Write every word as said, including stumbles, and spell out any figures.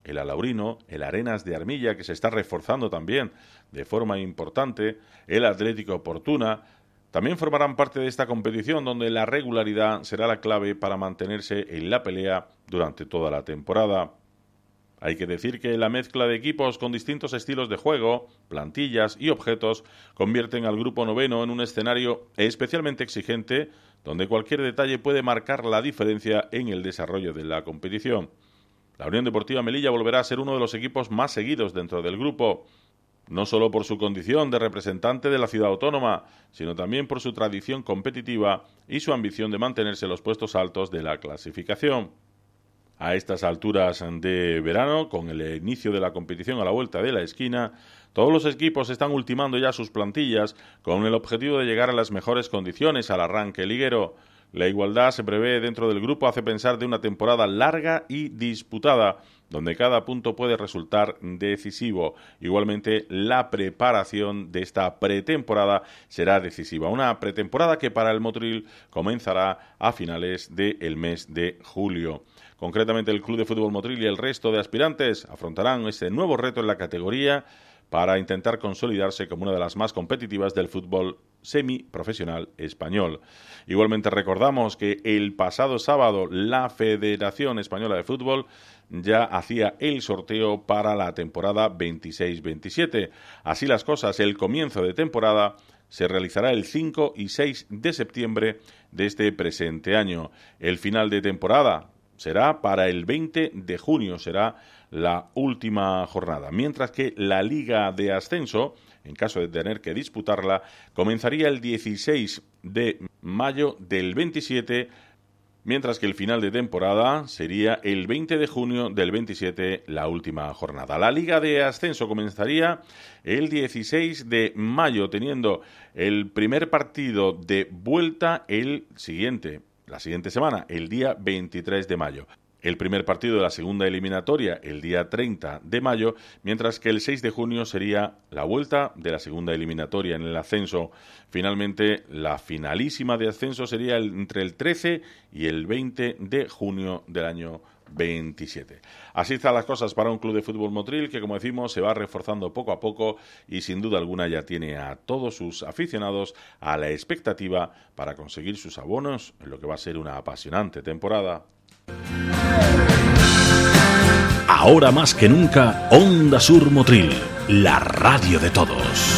el Alaurino, el Arenas de Armilla, que se está reforzando también de forma importante, el Atlético Portuna. También formarán parte de esta competición, donde la regularidad será la clave para mantenerse en la pelea durante toda la temporada. Hay que decir que la mezcla de equipos con distintos estilos de juego, plantillas y objetos convierten al grupo noveno en un escenario especialmente exigente, donde cualquier detalle puede marcar la diferencia en el desarrollo de la competición. La Unión Deportiva Melilla volverá a ser uno de los equipos más seguidos dentro del grupo, no solo por su condición de representante de la ciudad autónoma, sino también por su tradición competitiva y su ambición de mantenerse en los puestos altos de la clasificación. A estas alturas de verano, con el inicio de la competición a la vuelta de la esquina, todos los equipos están ultimando ya sus plantillas con el objetivo de llegar a las mejores condiciones al arranque liguero. La igualdad se prevé dentro del grupo hace pensar de una temporada larga y disputada, donde cada punto puede resultar decisivo. Igualmente, la preparación de esta pretemporada será decisiva. Una pretemporada que para el Motril comenzará a finales del mes de julio. Concretamente, el Club de Fútbol Motril y el resto de aspirantes afrontarán este nuevo reto en la categoría para intentar consolidarse como una de las más competitivas del fútbol semiprofesional español. Igualmente recordamos que el pasado sábado la Federación Española de Fútbol ya hacía el sorteo para la temporada veintiséis veintisiete. Así las cosas, el comienzo de temporada se realizará el cinco y seis de septiembre de este presente año. El final de temporada será para el veinte de junio, será la última jornada, mientras que la Liga de Ascenso, en caso de tener que disputarla, comenzaría el dieciséis de mayo del veintisiete, mientras que el final de temporada sería el veinte de junio del veintisiete, la última jornada. La Liga de Ascenso comenzaría el dieciséis de mayo, teniendo el primer partido de vuelta el siguiente, la siguiente semana, el día veintitrés de mayo. El primer partido de la segunda eliminatoria el día treinta de mayo, mientras que el seis de junio sería la vuelta de la segunda eliminatoria en el ascenso. Finalmente, la finalísima de ascenso sería el, entre el trece y el veinte de junio del año veintisiete. Así están las cosas para un club de fútbol Motril que, como decimos, se va reforzando poco a poco y sin duda alguna ya tiene a todos sus aficionados a la expectativa para conseguir sus abonos en lo que va a ser una apasionante temporada. Ahora más que nunca, Onda Sur Motril, la radio de todos.